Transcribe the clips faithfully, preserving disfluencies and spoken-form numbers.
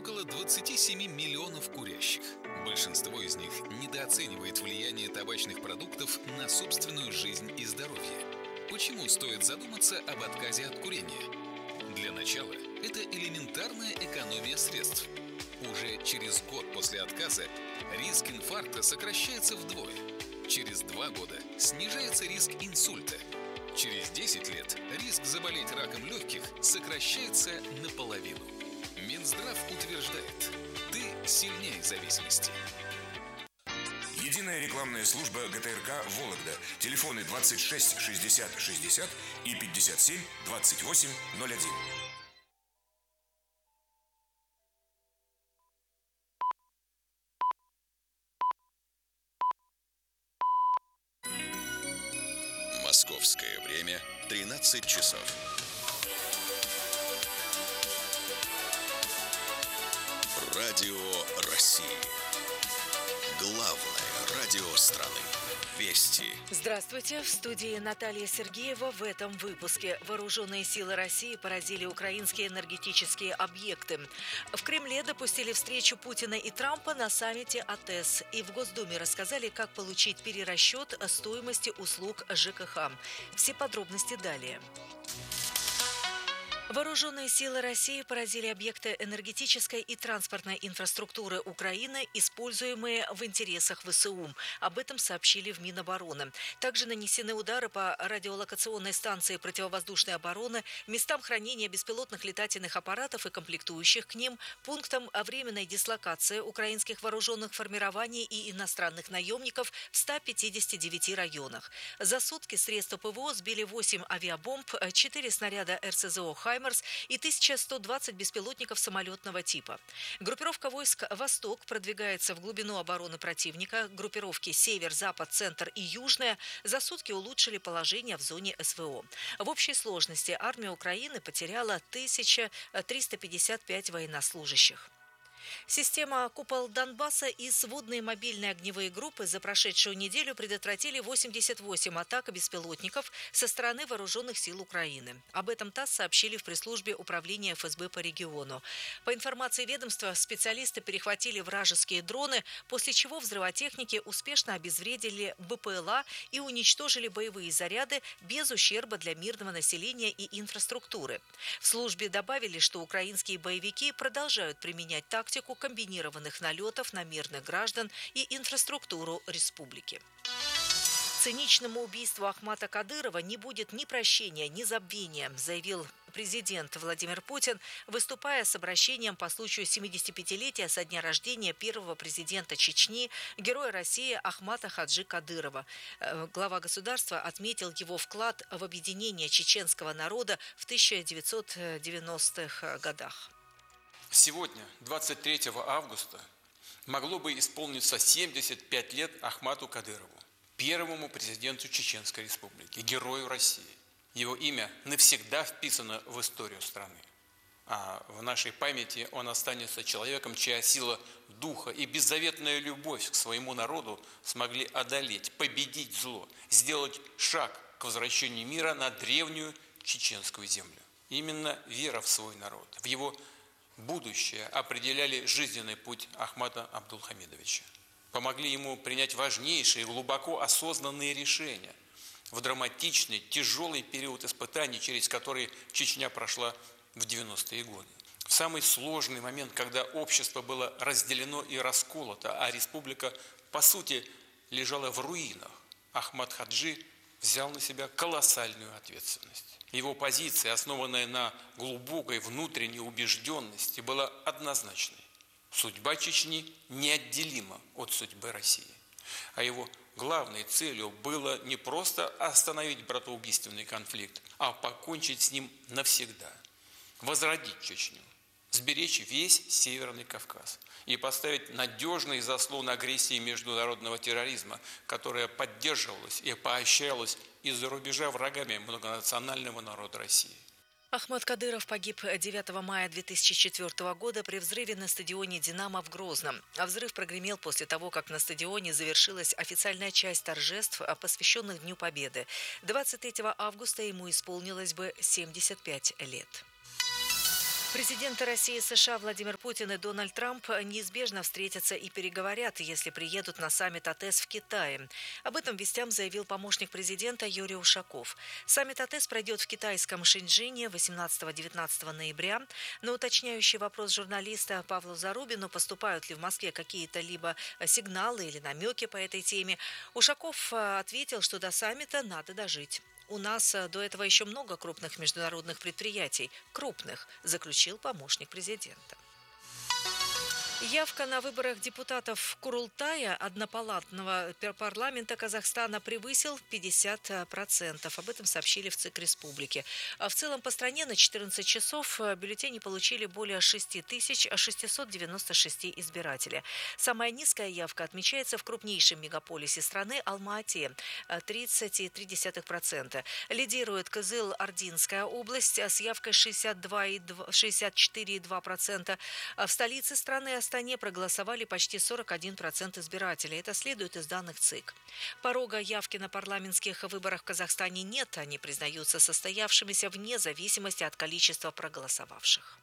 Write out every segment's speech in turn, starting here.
около двадцати семи миллионов курящих. Большинство из них недооценивает влияние табачных продуктов на собственную жизнь и здоровье. Почему стоит задуматься об отказе от курения? Для начала, это элементарная экономия средств. Уже через год после отказа риск инфаркта сокращается вдвое. Через два года снижается риск инсульта. Через десять лет риск заболеть раком легких сокращается наполовину. Минздрав утверждает, ты сильнее зависимости. Единая рекламная служба ГТРК «Вологда». Телефоны двадцать шесть шестьдесят шестьдесят и пятьдесят семь двадцать восемь ноль один. Московское время тринадцать часов. Радио России. Главное радио страны. Вести. Здравствуйте. В студии Наталья Сергеева. В этом выпуске. Вооруженные силы России поразили украинские энергетические объекты. В Кремле допустили встречу Путина и Трампа на саммите АТЭС. И в Госдуме рассказали, как получить перерасчет стоимости услуг ЖКХ. Все подробности далее. Вооруженные силы России поразили объекты энергетической и транспортной инфраструктуры Украины, используемые в интересах ВСУ. Об этом сообщили в Минобороны. Также нанесены удары по радиолокационной станции противовоздушной обороны, местам хранения беспилотных летательных аппаратов и комплектующих к ним, пунктам временной дислокации украинских вооруженных формирований и иностранных наемников в ста пятидесяти девяти районах. За сутки средства ПВО сбили восемь авиабомб, четыре снаряда РСЗО «Хаймерс» и тысяча сто двадцать беспилотников самолетного типа. Группировка войск «Восток» продвигается в глубину обороны противника. Группировки «Север», «Запад», «Центр» и «Южная» за сутки улучшили положение в зоне СВО. В общей сложности армия Украины потеряла тысячу триста пятьдесят пять военнослужащих. Система «Купол Донбасса» и сводные мобильные огневые группы за прошедшую неделю предотвратили восемьдесят восемь атак беспилотников со стороны вооруженных сил Украины. Об этом ТАСС сообщили в пресс-службе управления эф эс бэ по региону. По информации ведомства, специалисты перехватили вражеские дроны, после чего взрывотехники успешно обезвредили бэ пэ эл а и уничтожили боевые заряды без ущерба для мирного населения и инфраструктуры. В службе добавили, что украинские боевики продолжают применять тактику комбинированных налетов на мирных граждан и инфраструктуру республики. Циничному убийству Ахмата Кадырова не будет ни прощения, ни забвения, заявил президент Владимир Путин, выступая с обращением по случаю семидесятипятилетия со дня рождения первого президента Чечни, героя России Ахмата Хаджи Кадырова. Глава государства отметил его вклад в объединение чеченского народа в тысяча девятьсот девяностых годах. Сегодня, двадцать третьего августа, могло бы исполниться семьдесят пять лет Ахмату Кадырову, первому президенту Чеченской Республики, герою России. Его имя навсегда вписано в историю страны. А в нашей памяти он останется человеком, чья сила духа и беззаветная любовь к своему народу смогли одолеть, победить зло, сделать шаг к возвращению мира на древнюю чеченскую землю. Именно вера в свой народ, в его будущее определяли жизненный путь Ахмата Абдулхамидовича. Помогли ему принять важнейшие, глубоко осознанные решения в драматичный, тяжелый период испытаний, через который Чечня прошла в девяностые годы. В самый сложный момент, когда общество было разделено и расколото, а республика, по сути, лежала в руинах, Ахмат Хаджи взял на себя колоссальную ответственность. Его позиция, основанная на глубокой внутренней убежденности, была однозначной. Судьба Чечни неотделима от судьбы России. А его главной целью было не просто остановить братоубийственный конфликт, а покончить с ним навсегда. Возродить Чечню, сберечь весь Северный Кавказ и поставить надежный заслон агрессии международного терроризма, которая поддерживалась и поощрялась из-за рубежа врагами многонационального народа России. Ахмат Кадыров погиб девятого мая две тысячи четвёртого года при взрыве на стадионе «Динамо» в Грозном. А взрыв прогремел после того, как на стадионе завершилась официальная часть торжеств, посвященных Дню Победы. двадцать третьего августа ему исполнилось бы семьдесят пять лет. Президенты России и США Владимир Путин и Дональд Трамп неизбежно встретятся и переговорят, если приедут на саммит АТЭС в Китае. Об этом вестям заявил помощник президента Юрий Ушаков. Саммит АТЭС пройдет в китайском Шэньчжэне восемнадцатого-девятнадцатого ноября. На уточняющий вопрос журналиста Павлу Зарубину, поступают ли в Москве какие-то либо сигналы или намеки по этой теме, Ушаков ответил, что до саммита надо дожить. У нас до этого еще много крупных международных предприятий. Крупных, заключил помощник президента. Явка на выборах депутатов Курултая однопалатного парламента Казахстана превысил пятьдесят процентов. Об этом сообщили в ЦИК Республики. А в целом по стране на четырнадцать часов бюллетени получили более шесть тысяч шестьсот девяносто шесть избирателей. Самая низкая явка отмечается в крупнейшем мегаполисе страны Алма-Ате – тридцать целых три десятых процента. Лидирует Кызыл-Ординская область с явкой шестьдесят четыре целых два десятых процента. В столице страны Астане проголосовали почти сорок один процент избирателей. Это следует из данных ЦИК. Порога явки на парламентских выборах в Казахстане нет. Они признаются состоявшимися вне зависимости от количества проголосовавших.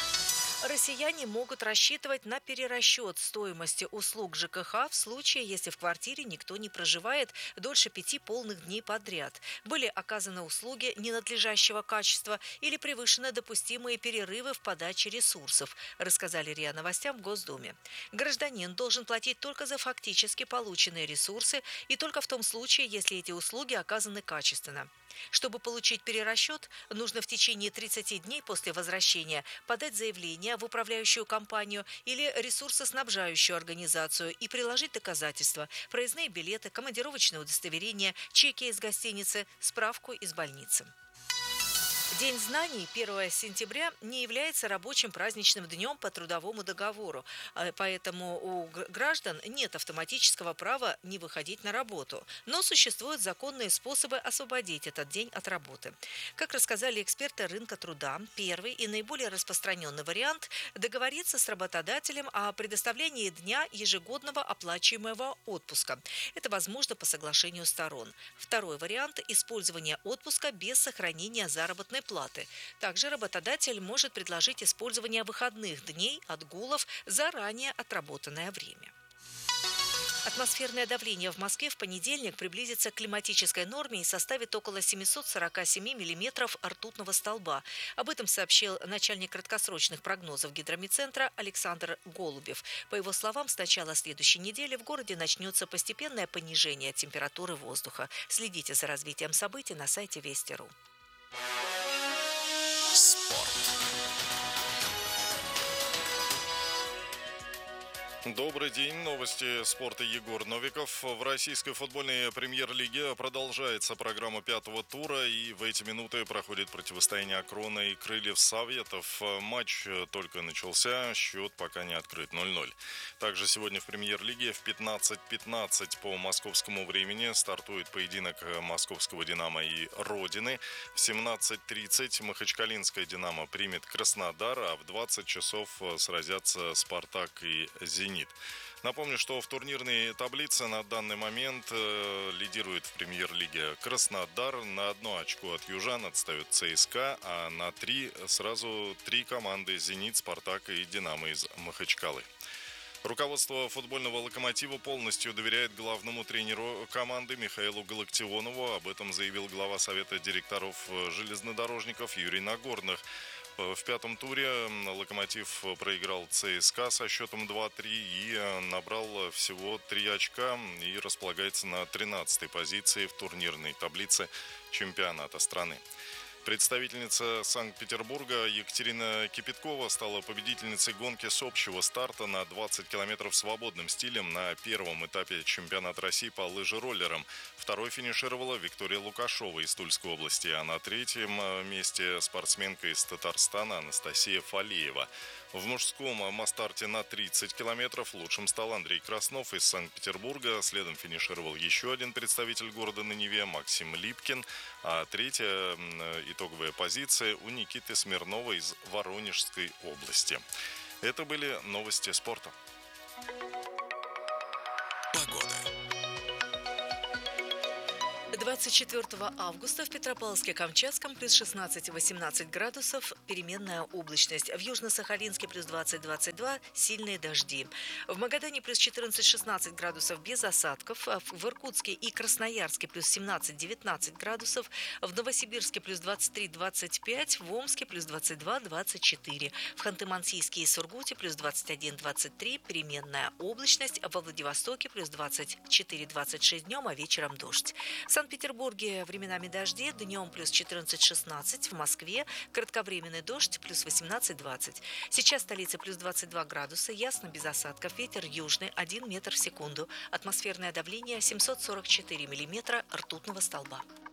Россияне могут рассчитывать на перерасчет стоимости услуг ЖКХ в случае, если в квартире никто не проживает дольше пяти полных дней подряд, были оказаны услуги ненадлежащего качества или превышены допустимые перерывы в подаче ресурсов, рассказали РИА Новостям в Госдуме. Гражданин должен платить только за фактически полученные ресурсы и только в том случае, если эти услуги оказаны качественно. Чтобы получить перерасчет, нужно в течение тридцати дней после возвращения подать заявление в управляющую компанию или ресурсоснабжающую организацию и приложить доказательства: проездные билеты, командировочные удостоверения, чеки из гостиницы, справку из больницы. День знаний первого сентября не является рабочим праздничным днем по трудовому договору, поэтому у граждан нет автоматического права не выходить на работу. Но существуют законные способы освободить этот день от работы. Как рассказали эксперты рынка труда, первый и наиболее распространенный вариант – договориться с работодателем о предоставлении дня ежегодного оплачиваемого отпуска. Это возможно по соглашению сторон. Второй вариант – использование отпуска без сохранения заработной платы. Также работодатель может предложить использование выходных дней, отгулов за ранее отработанное время. Атмосферное давление в Москве в понедельник приблизится к климатической норме и составит около семисот сорока семи миллиметров ртутного столба. Об этом сообщил начальник краткосрочных прогнозов Гидромедцентра Александр Голубев. По его словам, с начала следующей недели в городе начнется постепенное понижение температуры воздуха. Следите за развитием событий на сайте Вести точка ру. Добрый день. Новости спорта. Егор Новиков. В российской футбольной премьер-лиге продолжается программа пятого тура, и в эти минуты проходит противостояние Акрона и Крыльев Советов. Матч только начался, счет пока не открыт, ноль-ноль. Также сегодня в премьер-лиге в пятнадцать пятнадцать по московскому времени стартует поединок московского «Динамо» и «Родины». В семнадцать тридцать махачкалинская «Динамо» примет Краснодар, а в двадцать часов сразятся «Спартак» и «Зенит». Напомню, что в турнирной таблице на данный момент э, лидирует в премьер-лиге Краснодар. На одно очко от южан отстает ЦСКА, а на три сразу три команды: «Зенит», «Спартак» и «Динамо» из Махачкалы. Руководство футбольного «Локомотива» полностью доверяет главному тренеру команды Михаилу Галактионову. Об этом заявил глава Совета директоров железнодорожников Юрий Нагорных. В пятом туре «Локомотив» проиграл ЦСКА со счетом два-три и набрал всего три очка и располагается на тринадцатой позиции в турнирной таблице чемпионата страны. Представительница Санкт-Петербурга Екатерина Кипяткова стала победительницей гонки с общего старта на двадцать километров свободным стилем на первом этапе чемпионата России по лыжероллерам. Второй финишировала Виктория Лукашова из Тульской области, а на третьем месте спортсменка из Татарстана Анастасия Фалеева. В мужском масс-старте на тридцать километров лучшим стал Андрей Краснов из Санкт-Петербурга. Следом финишировал еще один представитель города на Неве Максим Липкин. А третья итоговая позиция у Никиты Смирнова из Воронежской области. Это были новости спорта. Погода. двадцать четвёртого августа в Петропавловске-Камчатском плюс шестнадцать-восемнадцать градусов, переменная облачность. В Южно-Сахалинске плюс двадцать-двадцать два, сильные дожди. В Магадане плюс четырнадцать-шестнадцать градусов без осадков. В Иркутске и Красноярске плюс семнадцать-девятнадцать градусов. В Новосибирске плюс двадцать три-двадцать пять, в Омске плюс двадцать два-двадцать четыре. В Ханты-Мансийске и Сургуте плюс двадцать один-двадцать три, переменная облачность. Во Владивостоке плюс двадцать четыре-двадцать шесть днем, а вечером дождь. В Санкт-Петербурге временами дожди, днем плюс четырнадцать-шестнадцать, в Москве кратковременный дождь плюс восемнадцать-двадцать. Сейчас в столице плюс двадцать два градуса, ясно без осадков, ветер южный один метр в секунду, атмосферное давление семьсот сорок четыре миллиметра ртутного столба.